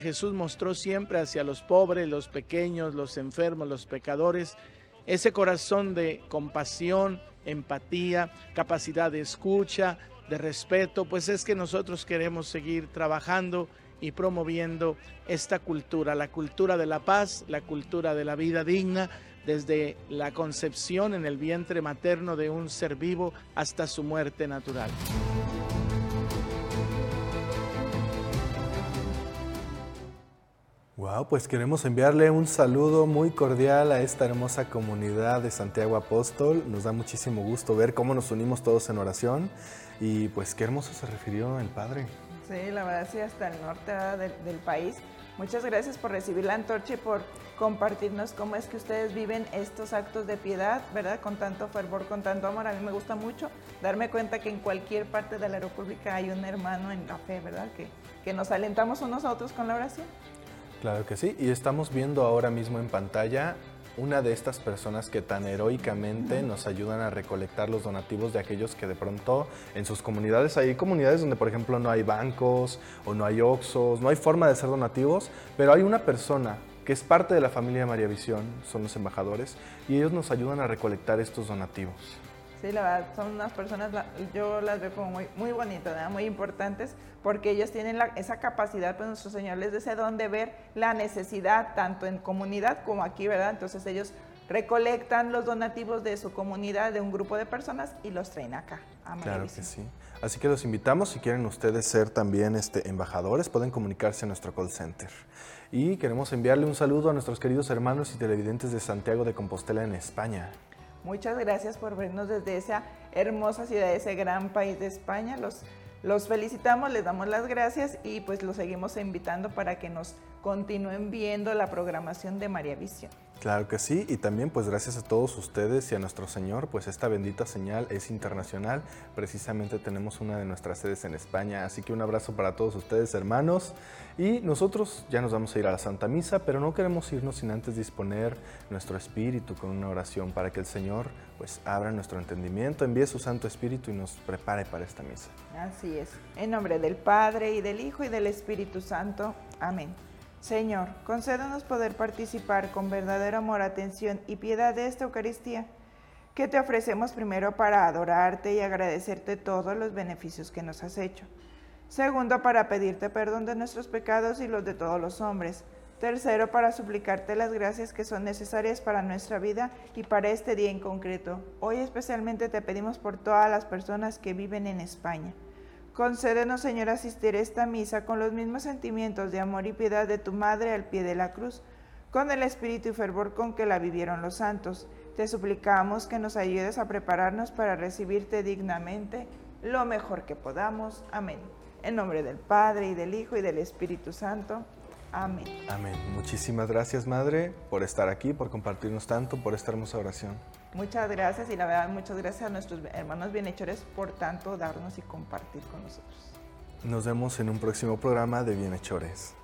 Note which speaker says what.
Speaker 1: Jesús mostró siempre hacia los pobres, los pequeños, los enfermos, los pecadores, ese corazón de compasión, empatía, capacidad de escucha, de respeto, pues es que nosotros queremos seguir trabajando y promoviendo esta cultura, la cultura de la paz, la cultura de la vida digna, desde la concepción en el vientre materno de un ser vivo hasta su muerte natural.
Speaker 2: Wow, pues queremos enviarle un saludo muy cordial a esta hermosa comunidad de Santiago Apóstol. Nos da muchísimo gusto ver cómo nos unimos todos en oración y pues qué hermoso se refirió el Padre.
Speaker 3: Sí, la verdad sí, hasta el norte del país. Muchas gracias por recibir la antorcha y por compartirnos cómo es que ustedes viven estos actos de piedad, ¿verdad? Con tanto fervor, con tanto amor. A mí me gusta mucho darme cuenta que en cualquier parte de la República hay un hermano en la fe, ¿verdad? Que nos alentamos unos a otros con la oración.
Speaker 2: Claro que sí, y estamos viendo ahora mismo en pantalla una de estas personas que tan heroicamente nos ayudan a recolectar los donativos de aquellos que de pronto en sus comunidades, hay comunidades donde por ejemplo no hay bancos o no hay Oxxos, no hay forma de hacer donativos, pero hay una persona que es parte de la familia María Visión, son los embajadores, y ellos nos ayudan a recolectar estos donativos.
Speaker 3: Sí, la verdad, son unas personas, yo las veo como muy bonitas, ¿verdad? Muy importantes, porque ellos tienen esa capacidad, pues nuestro Señor les da ese don de ver la necesidad, tanto en comunidad como aquí, ¿verdad? Entonces ellos recolectan los donativos de su comunidad, de un grupo de personas, y los traen acá a María
Speaker 2: Claro
Speaker 3: Visión.
Speaker 2: que sí. Así que los invitamos, si quieren ustedes ser también embajadores, pueden comunicarse a nuestro call center. Y queremos enviarle un saludo a nuestros queridos hermanos y televidentes de Santiago de Compostela en España.
Speaker 3: Muchas gracias por vernos desde esa hermosa ciudad, ese gran país de España. Los felicitamos, les damos las gracias y pues los seguimos invitando para que nos continúen viendo la programación de María Visión.
Speaker 2: Claro que sí, y también pues gracias a todos ustedes y a nuestro Señor, pues esta bendita señal es internacional. Precisamente tenemos una de nuestras sedes en España, así que un abrazo para todos ustedes, hermanos. Y nosotros ya nos vamos a ir a la Santa Misa, pero no queremos irnos sin antes disponer nuestro espíritu con una oración para que el Señor pues abra nuestro entendimiento, envíe su Santo Espíritu y nos prepare para esta misa.
Speaker 3: Así es. En nombre del Padre, y del Hijo, y del Espíritu Santo. Amén. Señor, concédenos poder participar con verdadero amor, atención y piedad de esta Eucaristía, que te ofrecemos primero para adorarte y agradecerte todos los beneficios que nos has hecho. Segundo, para pedirte perdón de nuestros pecados y los de todos los hombres. Tercero, para suplicarte las gracias que son necesarias para nuestra vida y para este día en concreto. Hoy especialmente te pedimos por todas las personas que viven en España. Concédenos, Señor, asistir a esta misa con los mismos sentimientos de amor y piedad de tu Madre al pie de la cruz, con el espíritu y fervor con que la vivieron los santos. Te suplicamos que nos ayudes a prepararnos para recibirte dignamente lo mejor que podamos. Amén. En nombre del Padre, y del Hijo, y del Espíritu Santo. Amén.
Speaker 2: Amén. Muchísimas gracias, Madre, por estar aquí, por compartirnos tanto, por esta hermosa oración.
Speaker 3: Muchas gracias, y la verdad muchas gracias a nuestros hermanos bienhechores por tanto darnos y compartir con nosotros.
Speaker 2: Nos vemos en un próximo programa de Bienhechores.